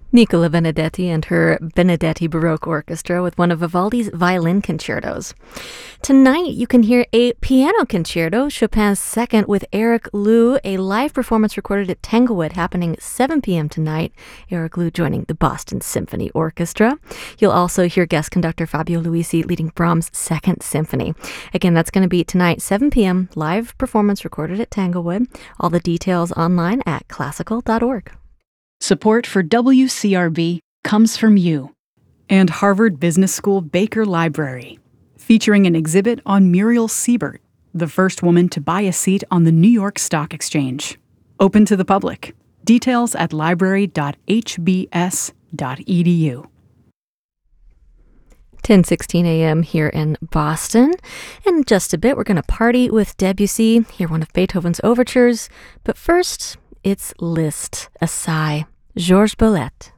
Nicola Benedetti and her Benedetti Baroque Orchestra with one of Vivaldi's violin concertos. Tonight, you can hear a piano concerto, Chopin's Second, with Eric Liu, a live performance recorded at Tanglewood happening 7 p.m. tonight. Eric Liu joining the Boston Symphony Orchestra. You'll also hear guest conductor Fabio Luisi leading Brahms' Second Symphony. Again, that's going to be tonight, 7 p.m., live performance recorded at Tanglewood. All the details online at classical.org. Support for WCRB comes from you and Harvard Business School Baker Library, featuring an exhibit on Muriel Siebert, the first woman to buy a seat on the New York Stock Exchange. Open to the public. Details at library.hbs.edu. 10:16 a.m. here in Boston. In just a bit, we're going to party with Debussy, hear one of Beethoven's overtures. But first, it's Liszt, a sigh. Georges Boulez.